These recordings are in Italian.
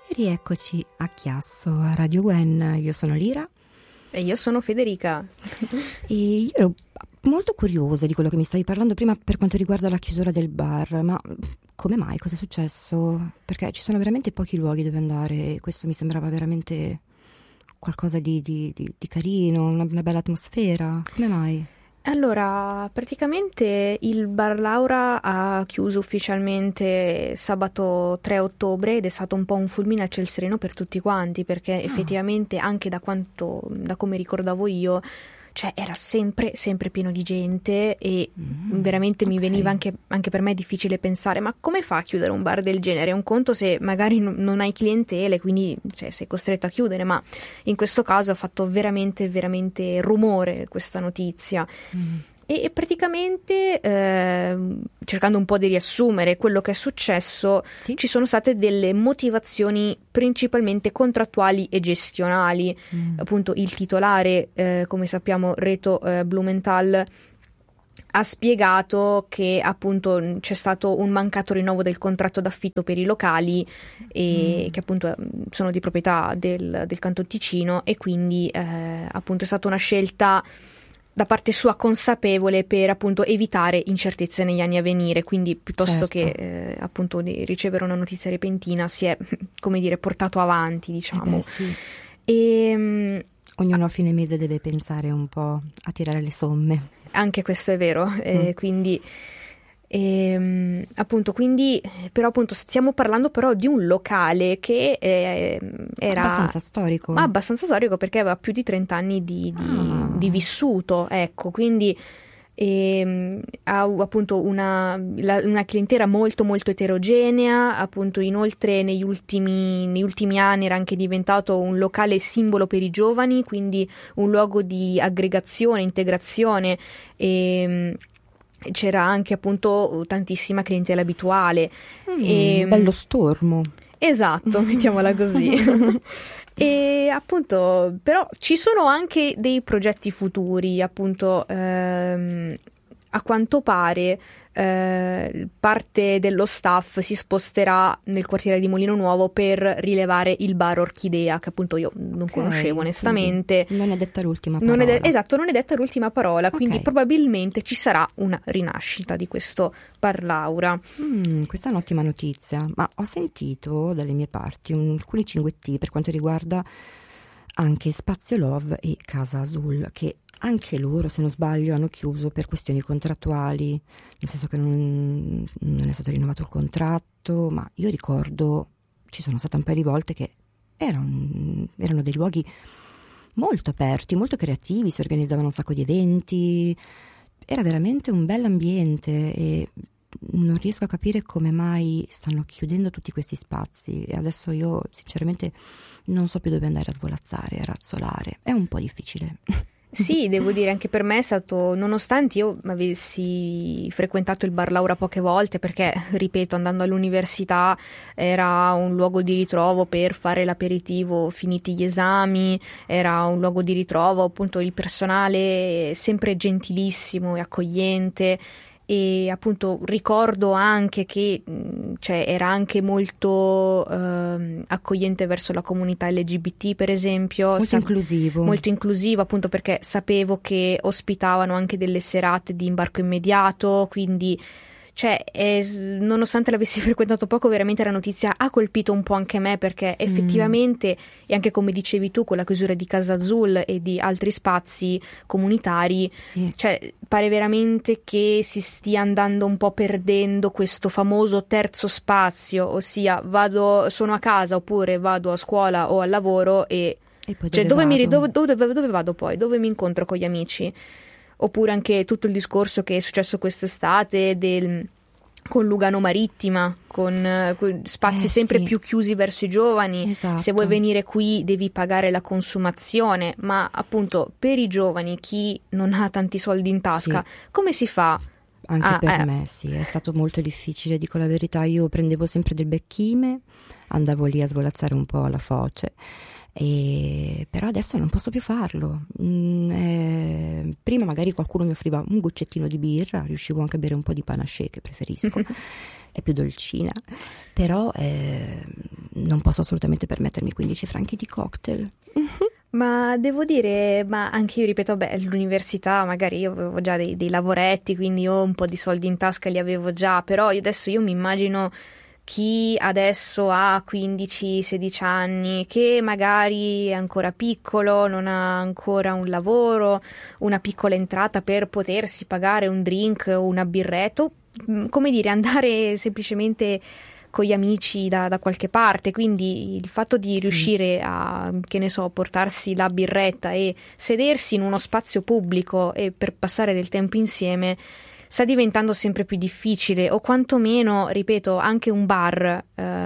Rieccoci a Chiasso, a Radio Gwen. Io sono Lira. E io sono Federica. E io ero molto curiosa di quello che mi stavi parlando prima per quanto riguarda la chiusura del bar, ma come mai? Cosa è successo? Perché ci sono veramente pochi luoghi dove andare e questo mi sembrava veramente qualcosa di carino, una bella atmosfera. Come mai? Allora, praticamente il Bar Laura ha chiuso ufficialmente sabato 3 ottobre ed è stato un po' un fulmine a ciel sereno per tutti quanti, perché effettivamente anche da come ricordavo io, cioè era sempre pieno di gente e veramente mi veniva anche per me difficile pensare, ma come fa a chiudere un bar del genere? Un conto se magari non hai clientele, quindi sei costretto a chiudere, ma in questo caso ha fatto veramente rumore questa notizia. E praticamente, cercando un po' di riassumere quello che è successo, sì, ci sono state delle motivazioni principalmente contrattuali e gestionali. Appunto il titolare, come sappiamo, Reto Blumenthal, ha spiegato che appunto c'è stato un mancato rinnovo del contratto d'affitto per i locali e che appunto sono di proprietà del Canton Ticino, e quindi appunto è stata una scelta da parte sua consapevole per appunto evitare incertezze negli anni a venire, quindi piuttosto che appunto di ricevere una notizia repentina si è, come dire, portato avanti, diciamo. Sì. Ognuno a fine mese deve pensare un po' a tirare le somme. Anche questo è vero, quindi appunto, quindi però appunto stiamo parlando però di un locale che era abbastanza storico perché aveva più di 30 anni di vissuto, ecco, quindi ha appunto una clientela molto eterogenea, appunto. Inoltre negli ultimi anni era anche diventato un locale simbolo per i giovani, quindi un luogo di aggregazione, integrazione, e c'era anche appunto tantissima clientela abituale. Bello stormo. Esatto, mettiamola così. E appunto, però ci sono anche dei progetti futuri, appunto. A quanto pare parte dello staff si sposterà nel quartiere di Molino Nuovo per rilevare il bar Orchidea, che appunto io non conoscevo onestamente. Non è detta l'ultima parola. Non è detta l'ultima parola, quindi probabilmente ci sarà una rinascita di questo Bar Laura. Questa è un'ottima notizia, ma ho sentito dalle mie parti alcuni cinguetti per quanto riguarda anche Spazio Love e Casa Azul, che anche loro, se non sbaglio, hanno chiuso per questioni contrattuali, nel senso che non è stato rinnovato il contratto, ma io ricordo, ci sono state un paio di volte che erano dei luoghi molto aperti, molto creativi, si organizzavano un sacco di eventi, era veramente un bell'ambiente e non riesco a capire come mai stanno chiudendo tutti questi spazi e adesso io sinceramente non so più dove andare a svolazzare, a razzolare, è un po' difficile. Sì, devo dire, anche per me è stato, nonostante io avessi frequentato il Bar Laura poche volte, perché, ripeto, andando all'università era un luogo di ritrovo per fare l'aperitivo finiti gli esami, era un luogo di ritrovo, appunto il personale sempre gentilissimo e accogliente. E appunto ricordo anche che era anche molto accogliente verso la comunità LGBT, per esempio, molto inclusivo, appunto perché sapevo che ospitavano anche delle serate di imbarco immediato, quindi nonostante l'avessi frequentato poco, veramente la notizia ha colpito un po' anche me, perché effettivamente, e anche come dicevi tu con la chiusura di Casa Azul e di altri spazi comunitari, pare veramente che si stia andando un po' perdendo questo famoso terzo spazio, ossia sono a casa oppure vado a scuola o al lavoro e poi dove vado poi? Dove mi incontro con gli amici? Oppure anche tutto il discorso che è successo quest'estate con Lugano Marittima, con spazi sempre più chiusi verso i giovani. Esatto. Se vuoi venire qui devi pagare la consumazione, ma appunto per i giovani, chi non ha tanti soldi in tasca, come si fa? Anche per me è stato molto difficile, dico la verità. Io prendevo sempre del becchime, andavo lì a svolazzare un po' la foce. Però adesso non posso più farlo. Prima magari qualcuno mi offriva un goccettino di birra, riuscivo anche a bere un po' di panaché, che preferisco, è più dolcina, però non posso assolutamente permettermi 15 franchi di cocktail. Ma devo dire, ma anche io ripeto, all'università magari io avevo già dei lavoretti, quindi io un po' di soldi in tasca li avevo già, però io mi immagino chi adesso ha 15-16 anni, che magari è ancora piccolo, non ha ancora un lavoro, una piccola entrata per potersi pagare un drink o una birretta, o, come dire, andare semplicemente con gli amici da qualche parte, quindi il fatto di riuscire a, che ne so, portarsi la birretta e sedersi in uno spazio pubblico e per passare del tempo insieme sta diventando sempre più difficile, o quantomeno, ripeto, anche un bar,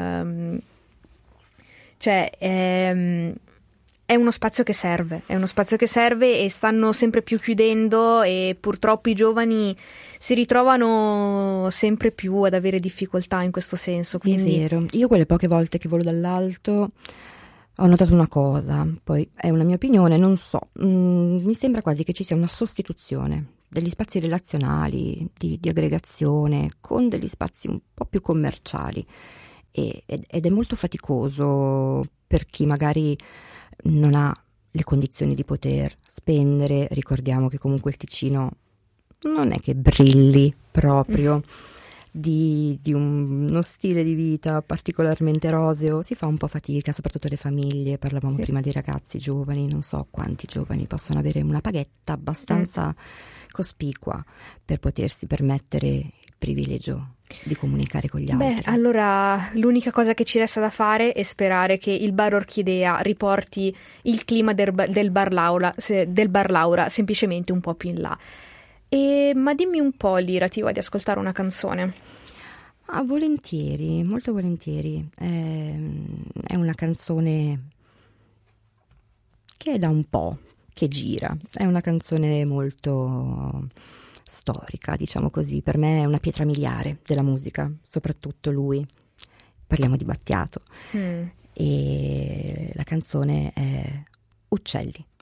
è uno spazio che serve, e stanno sempre più chiudendo e purtroppo i giovani si ritrovano sempre più ad avere difficoltà in questo senso. Quindi... È vero, io quelle poche volte che volo dall'alto ho notato una cosa, poi è una mia opinione, non so, mi sembra quasi che ci sia una sostituzione degli spazi relazionali, di aggregazione, con degli spazi un po' più commerciali, ed è molto faticoso per chi magari non ha le condizioni di poter spendere. Ricordiamo che comunque il Ticino non è che brilli proprio di uno stile di vita particolarmente roseo, si fa un po' fatica, soprattutto le famiglie. Parlavamo prima dei ragazzi giovani, non so quanti giovani possono avere una paghetta abbastanza cospicua per potersi permettere il privilegio di comunicare con gli altri. Allora l'unica cosa che ci resta da fare è sperare che il bar Orchidea riporti il clima del bar Laura semplicemente un po' più in là. Ma dimmi un po', Lira, ti va di ascoltare una canzone? Volentieri, molto volentieri. È una canzone che è da un po' che gira, è una canzone molto storica, diciamo così. Per me è una pietra miliare della musica, soprattutto lui. Parliamo di Battiato. E la canzone è Uccelli.